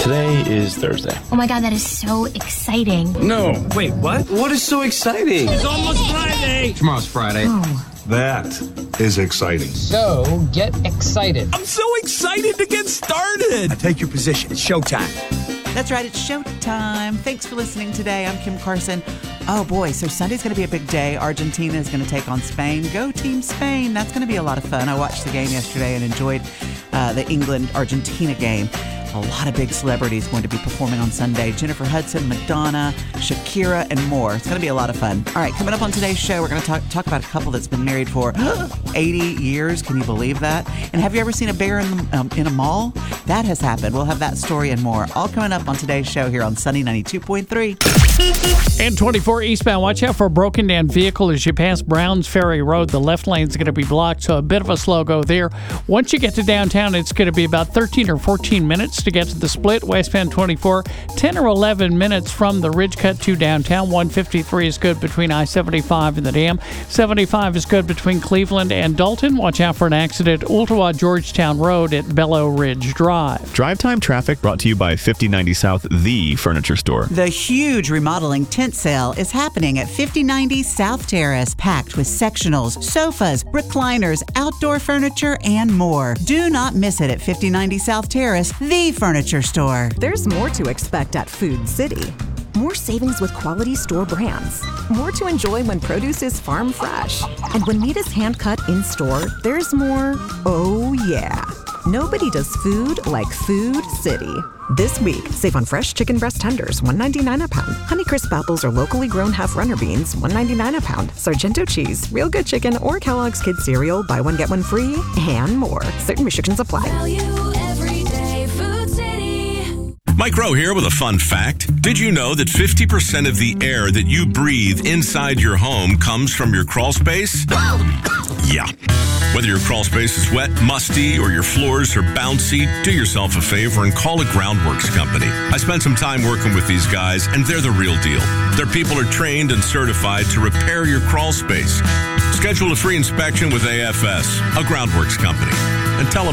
today is Thursday. Oh my God, that is so exciting. No. Wait, what? What is so exciting? It's almost Friday. Tomorrow's Friday. Oh. That is exciting. So get excited. I'm so excited to get started. Take your position. It's showtime. That's right, it's showtime. Thanks for listening today. I'm Kim Carson. Oh boy, so Sunday's going to be a big day. Argentina is going to take on Spain. Go Team Spain. That's going to be a lot of fun. I watched the game yesterday and enjoyed the England-Argentina game. A lot of big celebrities going to be performing on Sunday. Jennifer Hudson, Madonna, Shakira, and more. It's going to be a lot of fun. All right, coming up on today's show, we're going to talk about a couple that's been married for 80 years. Can you believe that? And have you ever seen a bear in a mall? That has happened. We'll have that story and more. All coming up on today's show here on Sunny 92.3. And 24 eastbound, watch out for a broken down vehicle as you pass Browns Ferry Road. The left lane is going to be blocked, so a bit of a slow go there. Once you get to downtown, it's going to be about 13 or 14 minutes to get to the split. Westbound 24, 10 or 11 minutes from the Ridge Cut to downtown. 153 is good between I-75 and the Dam. 75 is good between Cleveland and Dalton. Watch out for an accident. Ooltewah-Georgetown Road at Bellow Ridge Drive. Drive time traffic brought to you by 5090 South, the furniture store. The huge remodeling tent sale is happening at 5090 South Terrace, packed with sectionals, sofas, recliners, outdoor furniture, and more. Do not miss it at 5090 South Terrace, the furniture store. There's more to expect at Food City. More savings with quality store brands. More to enjoy when produce is farm fresh. And when meat is hand-cut in-store, there's more, oh yeah. Nobody does food like Food City. This week, save on fresh chicken breast tenders, $1.99 a pound. Honeycrisp apples or locally grown half runner beans, $1.99 a pound. Sargento cheese, real good chicken, or Kellogg's Kids cereal, buy one, get one free, and more. Certain restrictions apply. Value every day, Food City. Mike Rowe here with a fun fact. Did you know that 50% of the air that you breathe inside your home comes from your crawl space? Yeah. Whether your crawl space is wet, musty, or your floors are bouncy, do yourself a favor and call a Groundworks company. I spent some time working with these guys, and they're the real deal. Their people are trained and certified to repair your crawl space. Schedule a free inspection with AFS, a Groundworks company, and tell them